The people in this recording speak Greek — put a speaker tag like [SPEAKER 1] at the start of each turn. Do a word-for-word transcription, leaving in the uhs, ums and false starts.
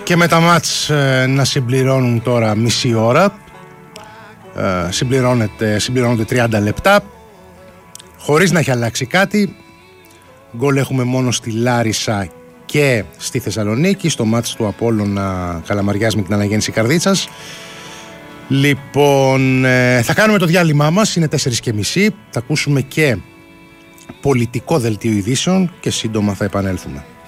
[SPEAKER 1] Και με τα μάτς ε, να συμπληρώνουν τώρα μισή ώρα. Ε, συμπληρώνονται τριάντα λεπτά. Χωρίς να έχει αλλάξει κάτι. Γκολ έχουμε μόνο στη Λάρισα και στη Θεσσαλονίκη, στο μάτς του Απόλλωνα Καλαμαριάς με την αναγέννηση Καρδίτσας. Λοιπόν, ε, θα κάνουμε το διάλειμμά μας, είναι τέσσερις και μισή. Θα ακούσουμε και πολιτικό δελτίο ειδήσεων και σύντομα θα επανέλθουμε.